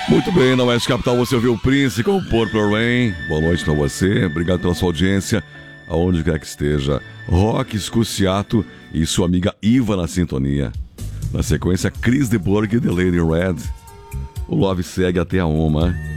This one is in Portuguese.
Muito bem, na Oeste Capital você ouviu o Prince com Purple Rain. Boa noite pra você, obrigado pela sua audiência, aonde quer que esteja. Rock Scusiato e sua amiga Iva na sintonia. Na sequência, Chris de Burgh e The Lady Red. O Love segue até a 1.